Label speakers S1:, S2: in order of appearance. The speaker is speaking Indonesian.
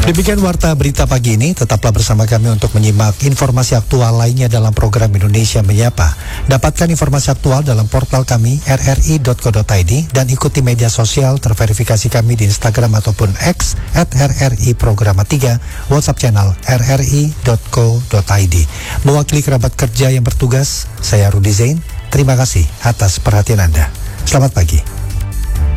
S1: Demikian Warta Berita Pagi ini. Tetaplah bersama kami untuk menyimak informasi aktual lainnya dalam program Indonesia Menyapa. Dapatkan informasi aktual dalam portal kami rri.co.id dan ikuti media sosial terverifikasi kami di Instagram ataupun X @RRI Programa 3, WhatsApp channel rri.co.id. Mewakili kerabat kerja yang bertugas, saya Rudi Zain. Terima kasih atas perhatian Anda. Selamat pagi.